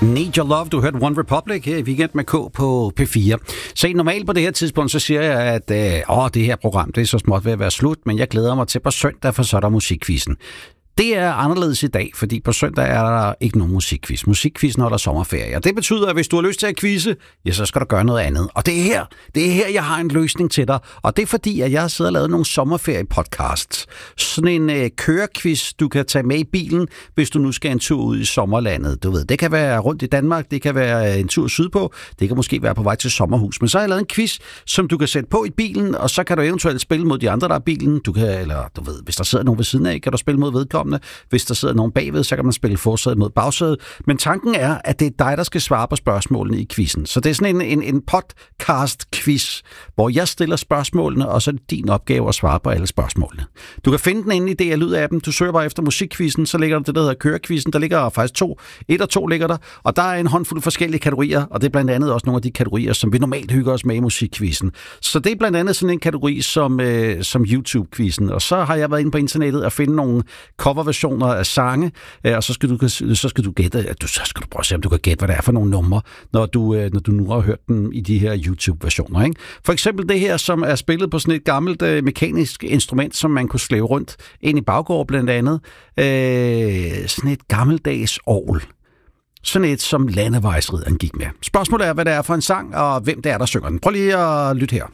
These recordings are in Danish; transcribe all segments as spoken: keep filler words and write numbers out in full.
Need Your Love, du hørte One Republic her i Weekend med K på P fire. Se, normalt på det her tidspunkt, så siger jeg, at øh, åh, det her program, det er så småt ved at være slut, men jeg glæder mig til på søndag, for så er der musikquizzen. Det er anderledes i dag, fordi på søndag er der ikke nogen musikquiz. Musikquizzen holder sommerferie, og det betyder, at hvis du har lyst til at quizze, ja, så skal du gøre noget andet. Og det er her, det er her, jeg har en løsning til dig. Og det er fordi, at jeg har siddet og lavet nogle sommerferie-podcasts. Sådan en øh, kørequiz, du kan tage med i bilen, hvis du nu skal en tur ud i sommerlandet. Du ved, det kan være rundt i Danmark, det kan være en tur sydpå, det kan måske være på vej til sommerhus. Men så har jeg lavet en quiz, som du kan sætte på i bilen, og så kan du eventuelt spille mod de andre, der er bilen. Du kan, eller du ved, hvis der sidder nogen ved siden af, kan du spille mod vedkommende. Hvis der sidder nogen bagved, så kan man spille forsædet mod bagsædet. Men tanken er, at det er dig, der skal svare på spørgsmålene i quizzen. Så det er sådan en, en, en podcast-quiz, hvor jeg stiller spørgsmålene, og så er det din opgave at svare på alle spørgsmålene. Du kan finde den inde i D R Lyd-appen. Du søger bare efter musikquizzen, så ligger der det, der hedder kørequizzen. Der ligger faktisk to. Et og to ligger der. Og der er en håndfuld forskellige kategorier, og det er blandt andet også nogle af de kategorier, som vi normalt hygger os med i musikquizzen. Så det er blandt andet sådan en kategori som, øh, som YouTube-quizzen. Og så har jeg været inde på internettet og finde nogle coverversioner af sange, og så skal du så skal du gætte, du så skal du prøve at se, om du kan gætte, hvad det er for nogle numre, når du når du nu har hørt dem i de her YouTube-versioner, ikke? For eksempel det her, som er spillet på sådan et gammelt øh, mekanisk instrument, som man kunne slæve rundt ind i baggård blandt andet. Øh, sådan et gammeldags orgel. Sådan et, som landevejsridderen gik med. Spørgsmålet er, hvad det er for en sang, og hvem det er, der synger den. Prøv lige at lytte her.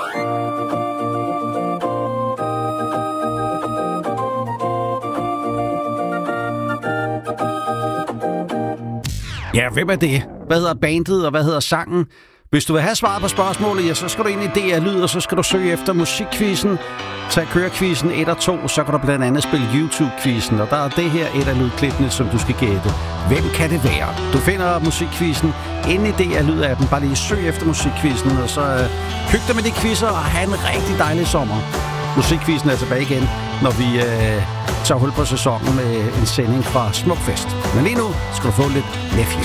Ja, hvem er det? Hvad hedder bandet, og hvad hedder sangen? Hvis du vil have svaret på spørgsmålet, ja, så skal du ind i D R Lyd, og så skal du søge efter musikquizzen. Tag kørequizzen et og to, så kan du blandt andet spille YouTube-quizzen, og der er det her et af lydklippene, som du skal gætte. Hvem kan det være? Du finder musikquizzen inde i D R Lyd-appen. Bare lige søg efter musikquizzen, og så øh, hyg dig med de quizzer, og have en rigtig dejlig sommer. Musikquizzen er tilbage igen, når vi øh, tager hul på sæsonen med en sending fra Smukfest. Men lige nu skal du få lidt Nephew.